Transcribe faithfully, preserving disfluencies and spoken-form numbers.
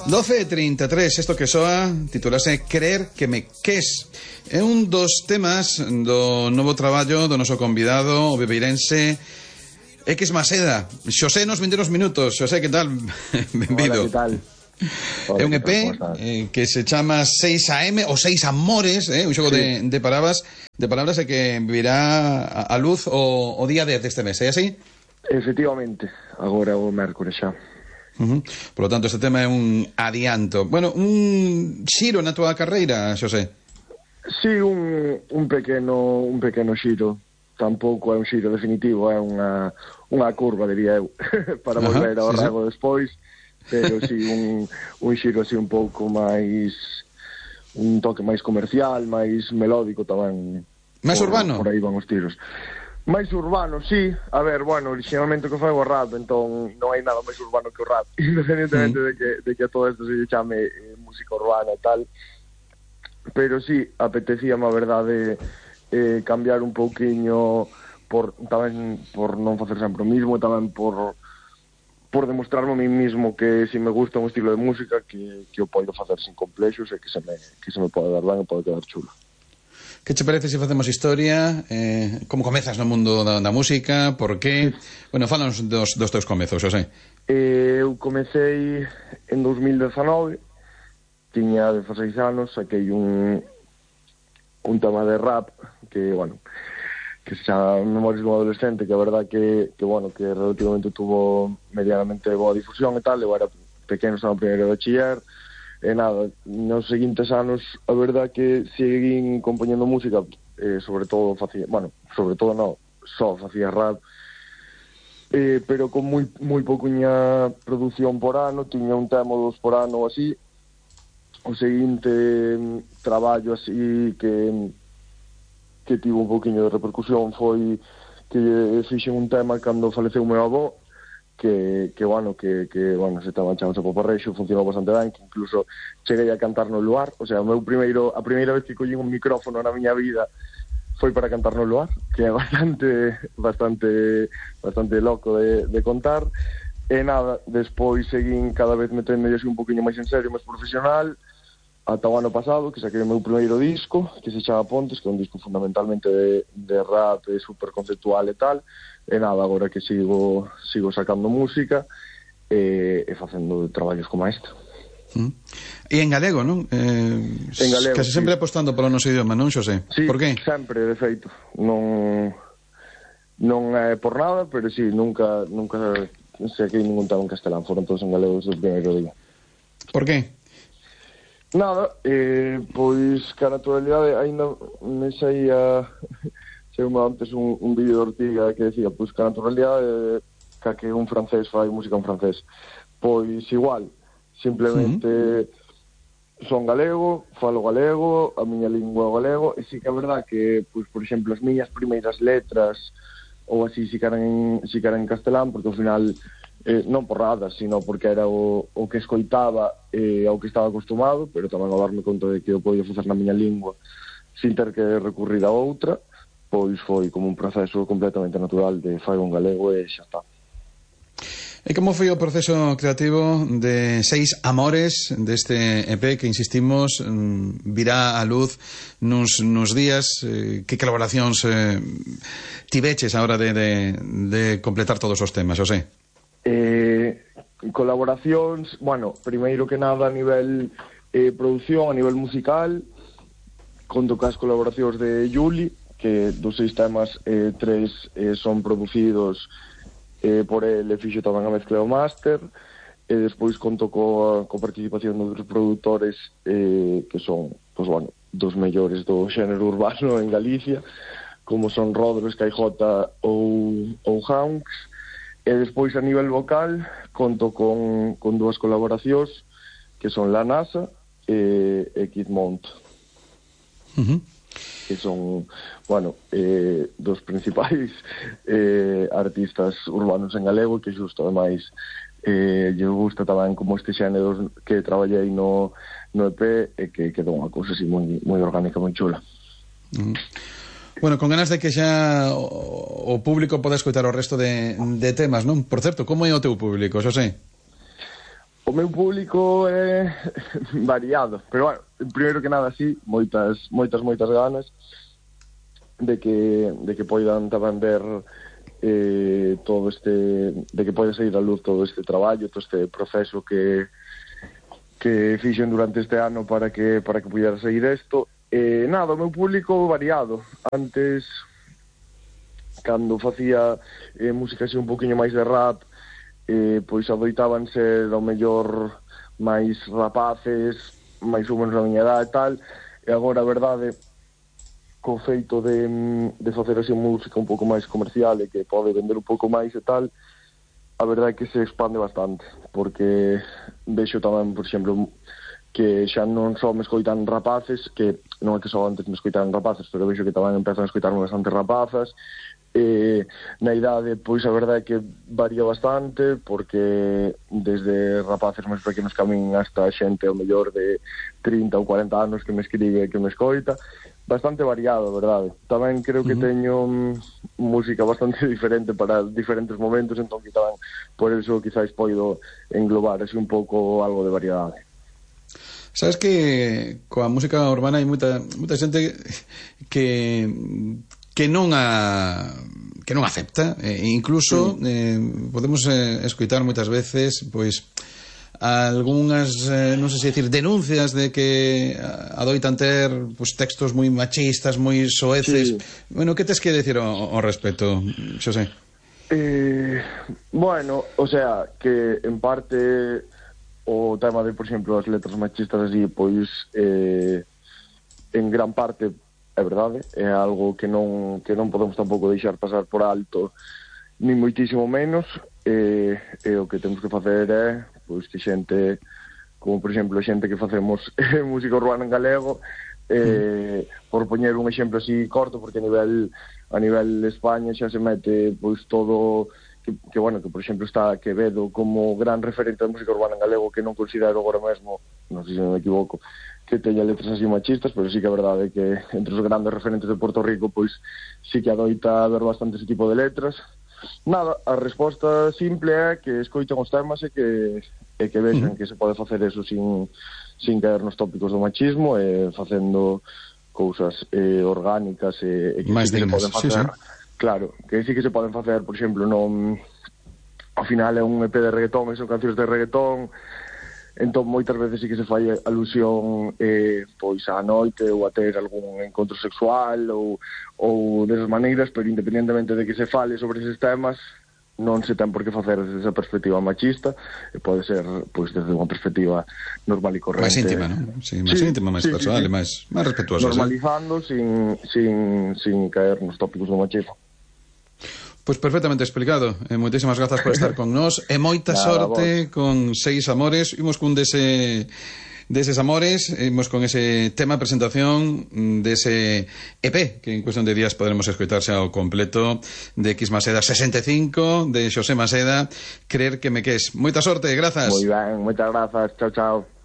doce e trinta e tres, isto que soa titulase Querer que me ques. É un dos temas do novo traballo do noso convidado, o bebeirense X Maseda. Xosé nos vindeiros minutos. Xosé, que tal? Benvido. Hola, que tal? É un E P eh, que se chama seis A M ou seis Amores, eh, un xogo sí. de, de palabras de palabras e que virá a, a luz o, o día dez deste mes, é así? Efectivamente, agora o mércores xa. Uh-huh. Por lo tanto, este tema é un adianto. Bueno, un xiro na túa carreira, Xosé? Sí, un, un pequeno un pequeno xiro. Tampouco é un xiro definitivo, é unha, unha curva, diría eu, para volver uh-huh, ao sí, rego sí. despois, pero sí, un, un xiro así un pouco máis, un toque máis comercial, máis melódico tamén. Máis por, urbano? Por aí van os tiros. Máis urbano, sí. A ver, bueno, originalmente que foi o rap, entón non hai nada máis urbano que o rap, independentemente mm. de, que, de que a todo isto se chame eh, música urbana e tal. Pero sí, apetecíame a verdade eh, cambiar un pouquiño por tamén por non facer sempre o mismo e tamén por por demostrarme a mí mismo que se me gusta un estilo de música que, que o podo facer sin complexos e que se me, que se me pode dar ben e pode quedar chulo. Que che parece se facemos historia? Eh, como comezas no mundo da, da música? Por qué? Bueno, fálanos dos, dos teus comezos, Xosé. Eh, eu comecei en dos mil dezanove, tiña dezaseis anos, saquei un un tema de rap que, bueno, que se chama Memorias dun adolescente, que a verdad que, que bueno, que relativamente tuvo medianamente boa difusión e tal. Eu era pequeno, estaba no primeiro de bachiller. E nada, nos seguintes anos a verdad que seguín compoñendo música, eh, sobre todo facía, bueno, sobre todo non, só facía rap, eh, pero con moi moi pouquiña produción por ano, tiña un tema dos por ano así. O seguinte traballo así que que tivo un pouquiño de repercusión foi que fixen un tema cando faleceu o meu avó, que, que bueno, que, que bueno, se estaba chamando Poparreixo, funcionou bastante ben, que incluso cheguei a cantar no luar. O sea, o meu primeiro, a primeira vez que collín un micrófono na miña vida foi para cantar no luar, que é bastante bastante bastante loco de, de contar. E nada, despois seguín cada vez metendo así un poquinho máis en serio, máis profesional, ata o ano pasado, que saquei o meu primeiro disco, que se chama Pontes, que é un disco fundamentalmente de, de rap, de super conceptual e tal. E nada, agora que sigo sigo sacando música e, e facendo traballos como este. Mm. E en galego, non? Eh, en galego, casi sí. sempre apostando polo noso idioma, non, Xosé? Sí, por qué? Sempre, de feito. Non non é por nada, pero sí, nunca nunca saquei ningún tema en castelán, foron todos en galego desde o primeiro día. Por qué? Nada, eh, pois que a naturalidade ainda me saía saiu-me antes un, un vídeo de Ortiga que decía, pois que a naturalidade que que un francés fai música en francés. Pois igual, simplemente sí. Son galego, falo galego, a miña lingua é galego, e sí que é verdad que, pois, por exemplo, as miñas primeiras letras ou así si que eran en, si que eran en castelán, porque ao final Eh, non por nada, sino porque era o, o que escoitaba e eh, ao que estaba acostumado, pero tamén a darme conta de que eu podía facer na miña lingua sin ter que recurrir a outra, pois foi como un proceso completamente natural de fai un galego e xa está. E como foi o proceso creativo de Seis Amores, deste E P que, insistimos, virá a luz nuns, nuns días? Eh, que colaboracións eh, tiveches a hora de, de, de completar todos os temas, Xosé? Eh, colaboracións, bueno, primeiro que nada a nivel eh, produción, a nivel musical, conto cas colaboracións de Juli, que dos seis temas, eh, tres eh, son producidos eh, por el, e fixo tamén a mezcla o máster, e despois conto coa, coa participación dos produtores eh, que son, pues, bueno, dos mellores do xénero urbano en Galicia, como son Rodro, Sky J ou, ou Hanks. E despois a nivel vocal conto con, con dúas colaboracións que son La NASA e, e Kid Mount, uh-huh. que son, bueno, eh, dos principais eh, artistas urbanos en galego, que xusto ademais eh, lle gusta tamén como este xénero que traballei no, no E P, e que quedou unha cousa así moi, moi orgánica, moi chula. Uh-huh. Bueno, con ganas de que xa o, o público poda escoitar o resto de, de temas, non? Por certo, como é o teu público, Xosé? O meu público é variado, pero bueno, primeiro que nada, sí, moitas, moitas, moitas ganas de que, de que poidan tamén ver eh, todo este, de que poida sair a luz todo este traballo, todo este proceso que que fixen durante este ano para que para que pudera sair isto. Eh, nada, o meu público variado. Antes, cando facía eh, música así un poquinho máis de rap, eh, pois adoitaban ser ao mellor máis rapaces, máis ou menos na miña edad e tal, e agora a verdade, co feito de, de facer así música un pouco máis comercial e que pode vender un pouco máis e tal, a verdade é que se expande bastante, porque vexo tamén, por exemplo, que xa non só me escoitan rapaces, que non é que só antes me escoitan rapaces, pero vexo que tamén empezan a escoitarme bastante rapazas, e na idade, pois a verdade é que varía bastante, porque desde rapaces máis pequenos que a min hasta xente ao mellor de trinta ou cuarenta anos que me escribe e que me escoita, bastante variado, verdade. Tamén creo que uh-huh. teño um, música bastante diferente para diferentes momentos, entón que tamén por eso quizáis poido englobar así un pouco algo de variedade. Sabes que coa música urbana hai moita moita xente que que non a que non acepta, e incluso sí. eh, podemos eh, escoitar moitas veces pois algunhas, eh, non sei se decir, denuncias de que adoitan ter pues, textos moi machistas, moi soeces. Sí. Bueno, que tes que decir ao, ao respecto, Xosé? Eh, bueno, o sea, que en parte o tema de, por exemplo, as letras machistas así, pois eh, en gran parte é verdade, é algo que non que non podemos tampouco deixar pasar por alto, ni moitísimo menos, e, e o que temos que facer é pois que xente, como por exemplo xente que facemos música urbana en galego, eh, mm. por poñer un exemplo así corto, porque a nivel a nivel España xa se mete pois todo, que, que bueno, que por exemplo está Quevedo como gran referente da música urbana en galego, que non considero agora mesmo, non sei se me equivoco, que teña letras así machistas, pero sí que a verdade é que entre os grandes referentes de Puerto Rico pois sí que adoita haber bastante ese tipo de letras. Nada, a resposta simple é que escoiten os temas e que, e que vexan uh-huh. que se pode facer eso sin, sin caer nos tópicos do machismo e facendo cousas eh, orgánicas e, e que máis sí que dignas, se poden facer, sí, sí. Claro, que sí que se poden facer, por exemplo, non, ao final é un E P de reggaetón e son cancións de reggaetón, entón moitas veces sí que se fai alusión eh, pois á noite ou a ter algún encontro sexual ou, ou desas maneiras, pero independentemente de que se fale sobre eses temas non se ten por que facer desde esa perspectiva machista, e pode ser pois desde unha perspectiva normal e corrente, máis íntima, non? Sí, máis sí, íntima, máis sí, personal sí, sí. e máis, máis respetuosa, normalizando, ¿sí? sin, sin, sin caer nos tópicos do machismo. Pois pues perfectamente explicado. Eh, moitísimas grazas por estar con nós e moita Nada, sorte vos. Con Seis Amores. Imos cun dese deses amores, imos con ese tema presentación dese E P que en cuestión de días poderemos escoitarse ao completo, de X Maseda sesenta e cinco, de Xosé Maseda, Creer que me ques. Moita sorte, grazas. Moi ben, moitas grazas. Chao, chao.